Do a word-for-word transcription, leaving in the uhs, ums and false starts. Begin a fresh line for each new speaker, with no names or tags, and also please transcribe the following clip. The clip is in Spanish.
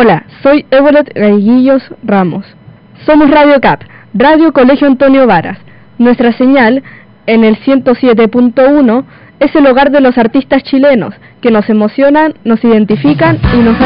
Hola, soy Everett Gaiguillos Ramos. Somos Radio C A P, Radio Colegio Antonio Varas. Nuestra señal, en el ciento siete punto uno, es el hogar de los artistas chilenos, que nos emocionan, nos identifican y nos